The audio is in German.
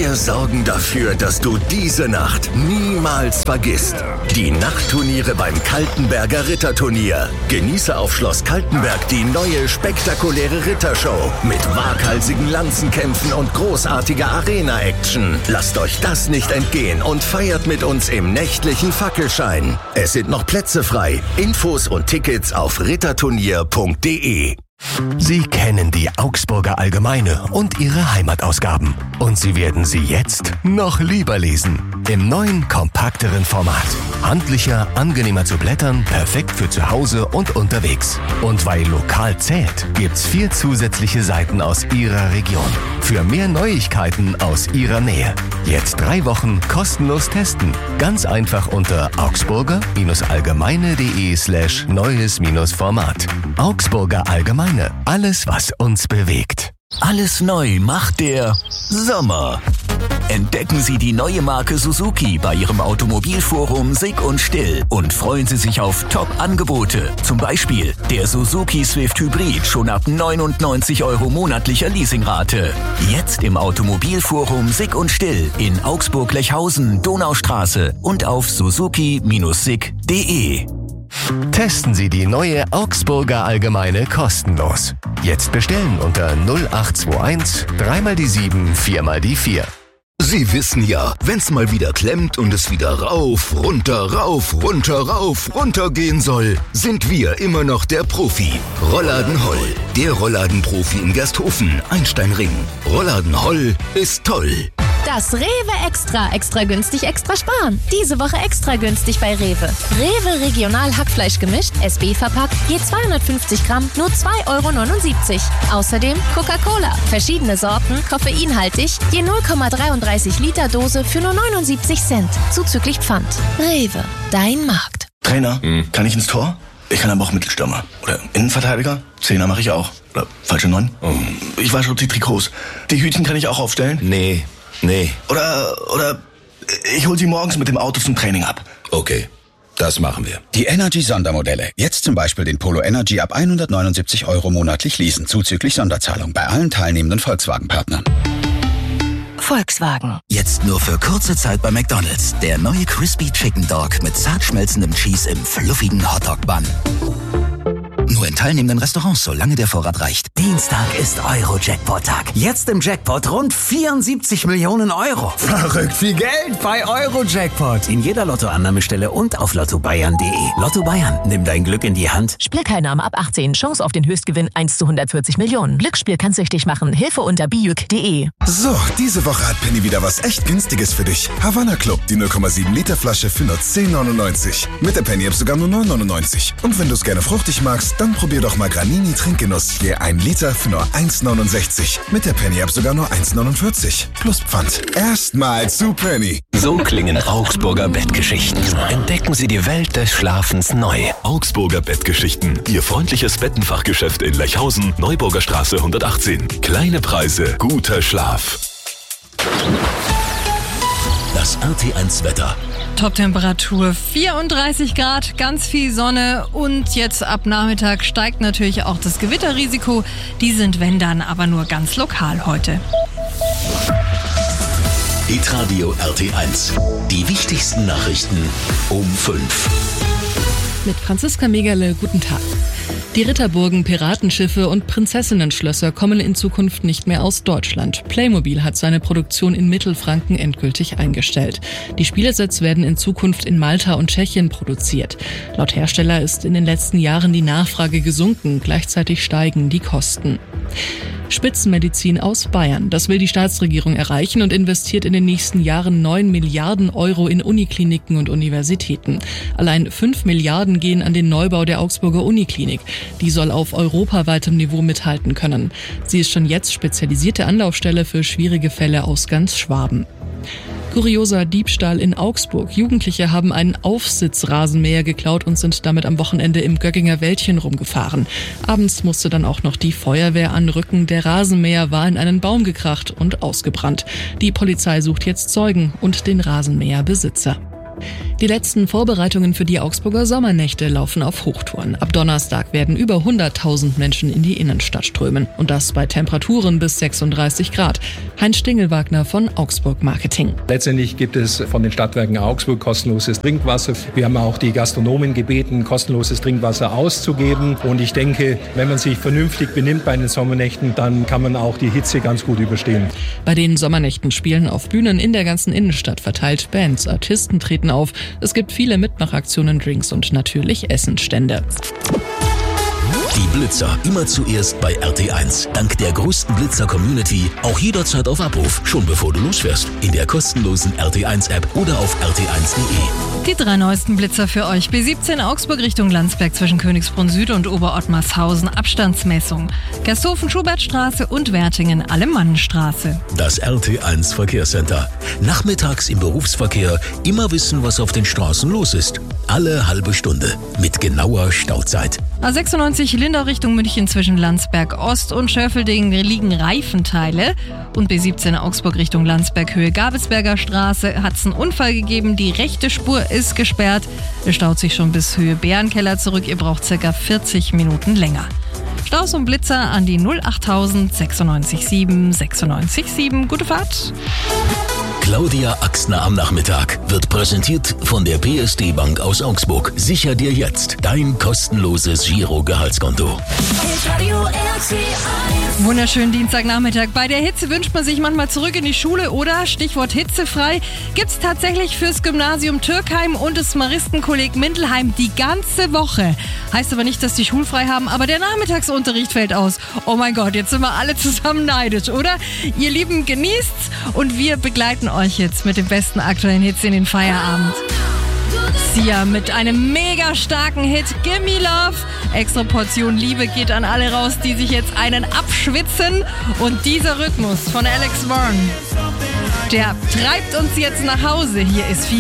Wir sorgen dafür, dass du diese Nacht niemals vergisst. Die Nachtturniere beim Kaltenberger Ritterturnier. Genieße auf Schloss Kaltenberg die neue spektakuläre Rittershow mit waghalsigen Lanzenkämpfen und großartiger Arena-Action. Lasst euch das nicht entgehen und feiert mit uns im nächtlichen Fackelschein. Es sind noch Plätze frei. Infos und Tickets auf ritterturnier.de. Sie kennen die Augsburger Allgemeine und ihre Heimatausgaben. Und Sie werden sie jetzt noch lieber lesen. Im neuen, kompakteren Format. Handlicher, angenehmer zu blättern, perfekt für zu Hause und unterwegs. Und weil lokal zählt, gibt's 4 zusätzliche Seiten aus Ihrer Region. Für mehr Neuigkeiten aus Ihrer Nähe. Jetzt 3 Wochen kostenlos testen. Ganz einfach unter augsburger-allgemeine.de/neues-format. Augsburger Allgemeine. Alles, was uns bewegt. Alles neu macht der Sommer. Entdecken Sie die neue Marke Suzuki bei Ihrem Automobilforum Sick und Still und freuen Sie sich auf Top-Angebote. Zum Beispiel der Suzuki Swift Hybrid schon ab 99 € monatlicher Leasingrate. Jetzt im Automobilforum Sick und Still in Augsburg-Lechhausen, Donaustraße und auf suzuki-sick.de. Testen Sie die neue Augsburger Allgemeine kostenlos. Jetzt bestellen unter 0821 3x7 4x4. Sie wissen ja, wenn's mal wieder klemmt und es wieder rauf, runter gehen soll, sind wir immer noch der Profi. Rollladen Holl, der Rollladenprofi in Gersthofen, Einsteinring. Rollladen Holl ist toll. Das Rewe Extra günstig, extra sparen. Diese Woche extra günstig bei Rewe. Rewe Regional Hackfleisch gemischt, SB verpackt, je 250 Gramm, nur 2,79 €. Außerdem Coca-Cola, verschiedene Sorten, koffeinhaltig, je 0,33 Liter Dose für nur 79 Cent, zuzüglich Pfand. Rewe, dein Markt. Trainer, kann ich ins Tor? Ich kann aber auch Mittelstürmer. Oder Innenverteidiger? Zehner mache ich auch. Oder falsche 9? Ich wasche die Trikots. Die Hütchen kann ich auch aufstellen? Nee. Oder ich hol sie morgens mit dem Auto zum Training ab. Okay, das machen wir. Die Energy-Sondermodelle. Jetzt zum Beispiel den Polo Energy ab 179 € monatlich leasen, zuzüglich Sonderzahlung bei allen teilnehmenden Volkswagen-Partnern. Volkswagen. Jetzt nur für kurze Zeit bei McDonald's. Der neue Crispy Chicken Dog mit zart schmelzendem Cheese im fluffigen Hotdog-Bun. Nur in teilnehmenden Restaurants, solange der Vorrat reicht. Dienstag ist Euro-Jackpot-Tag. Jetzt im Jackpot rund 74 Millionen €. Verrückt viel Geld bei Euro-Jackpot. In jeder Lottoannahmestelle und auf lottobayern.de. Lotto Bayern, nimm dein Glück in die Hand. Spielteilnahme ab 18. Chance auf den Höchstgewinn 1 zu 140 Millionen. Glücksspiel kann süchtig machen. Hilfe unter biüc.de. So, diese Woche hat Penny wieder was echt Günstiges für dich. Havanna Club, die 0,7 Liter Flasche für nur 10,99. Mit der Penny-App sogar nur 9,99. Und wenn du es gerne fruchtig magst, dann probier doch mal Granini Trinkgenuss. Je 1 Liter für nur 1,69. Mit der Penny-App sogar nur 1,49. Plus Pfand. Erstmal zu Penny. So klingen Augsburger Bettgeschichten. Entdecken Sie die Welt des Schlafens neu. Augsburger Bettgeschichten. Ihr freundliches Bettenfachgeschäft in Lechhausen, Neuburger Straße 118. Kleine Preise, guter Schlaf. Das RT1 Wetter. Top-Temperatur 34 Grad, ganz viel Sonne und jetzt ab Nachmittag steigt natürlich auch das Gewitterrisiko. Die sind, wenn dann, aber nur ganz lokal heute. Hitradio RT1. Die wichtigsten Nachrichten um 5. Mit Franziska Megerle, guten Tag. Die Ritterburgen, Piratenschiffe und Prinzessinnenschlösser kommen in Zukunft nicht mehr aus Deutschland. Playmobil hat seine Produktion in Mittelfranken endgültig eingestellt. Die Spielesets werden in Zukunft in Malta und Tschechien produziert. Laut Hersteller ist in den letzten Jahren die Nachfrage gesunken, gleichzeitig steigen die Kosten. Spitzenmedizin aus Bayern. Das will die Staatsregierung erreichen und investiert in den nächsten Jahren 9 Milliarden € in Unikliniken und Universitäten. Allein 5 Milliarden gehen an den Neubau der Augsburger Uniklinik. Die soll auf europaweitem Niveau mithalten können. Sie ist schon jetzt spezialisierte Anlaufstelle für schwierige Fälle aus ganz Schwaben. Kurioser Diebstahl in Augsburg. Jugendliche haben einen Aufsitzrasenmäher geklaut und sind damit am Wochenende im Göckinger Wäldchen rumgefahren. Abends musste dann auch noch die Feuerwehr anrücken. Der Rasenmäher war in einen Baum gekracht und ausgebrannt. Die Polizei sucht jetzt Zeugen und den Rasenmäherbesitzer. Die letzten Vorbereitungen für die Augsburger Sommernächte laufen auf Hochtouren. Ab Donnerstag werden über 100.000 Menschen in die Innenstadt strömen. Und das bei Temperaturen bis 36 Grad. Heinz Stingelwagner von Augsburg Marketing. Letztendlich gibt es von den Stadtwerken Augsburg kostenloses Trinkwasser. Wir haben auch die Gastronomen gebeten, kostenloses Trinkwasser auszugeben. Und ich denke, wenn man sich vernünftig benimmt bei den Sommernächten, dann kann man auch die Hitze ganz gut überstehen. Bei den Sommernächten spielen auf Bühnen in der ganzen Innenstadt verteilt Bands, Artisten treten auf. Es gibt viele Mitmachaktionen, Drinks und natürlich Essensstände. Die Blitzer immer zuerst bei RT1. Dank der größten Blitzer-Community auch jederzeit auf Abruf, schon bevor du losfährst. In der kostenlosen RT1-App oder auf rt1.de. Die 3 neuesten Blitzer für euch. B17 Augsburg Richtung Landsberg zwischen Königsbrunn Süd und Oberottmarshausen. Abstandsmessung. Gersthofen-Schubertstraße und Wertingen Alemannenstraße. Das RT1 Verkehrscenter. Nachmittags im Berufsverkehr immer wissen, was auf den Straßen los ist. Alle halbe Stunde mit genauer Stauzeit. A96 Lindau Richtung München zwischen Landsberg Ost und Schöffelding liegen Reifenteile. Und B17 Augsburg Richtung Landsberg Höhe Gabelsberger Straße hat es einen Unfall gegeben. Die rechte Spur ist gesperrt. Es staut sich schon bis Höhe Bärenkeller zurück. Ihr braucht ca. 40 Minuten länger. Staus und Blitzer an die 08000 96 7 96 7. Gute Fahrt. Claudia Axner am Nachmittag wird präsentiert von der PSD Bank aus Augsburg. Sicher dir jetzt dein kostenloses Giro-Gehaltskonto. Wunderschönen Dienstagnachmittag. Bei der Hitze wünscht man sich manchmal zurück in die Schule oder, Stichwort hitzefrei, gibt's tatsächlich fürs Gymnasium Türkheim und das Maristenkolleg Mindelheim die ganze Woche. Heißt aber nicht, dass die schulfrei haben, aber der Nachmittagsunterricht fällt aus. Oh mein Gott, jetzt sind wir alle zusammen neidisch, oder? Ihr Lieben, genießt's und wir begleiten euch jetzt mit den besten aktuellen Hits in den Feierabend. Sia mit einem mega starken Hit, Gimme Love. Extra Portion Liebe geht an alle raus, die sich jetzt einen abschwitzen. Und dieser Rhythmus von Alex Warren, der treibt uns jetzt nach Hause. Hier ist viel